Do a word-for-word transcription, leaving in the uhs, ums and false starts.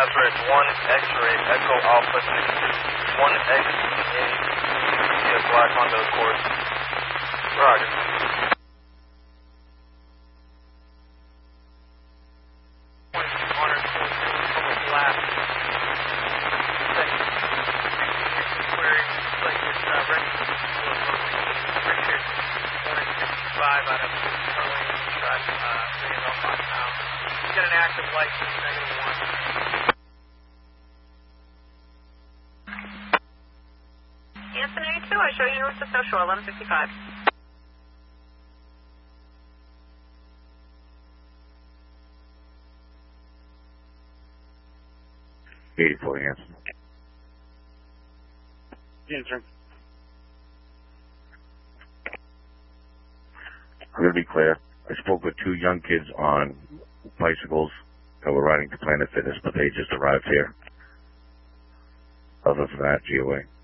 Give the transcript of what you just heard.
That's right, one X-ray, Echo Alpha six two. one X in the Black Honda Accord. Roger. Out of Charlie truck, uh, bringing it up on town. He's got an active license, negative one. Anthony two, I show you north of Social, eleven fifty-five. eighty-four, Hanson. Answering. I'm going to be clear. I spoke with two young kids on bicycles that were riding to Planet Fitness, but they just arrived here. Other than that, G O A.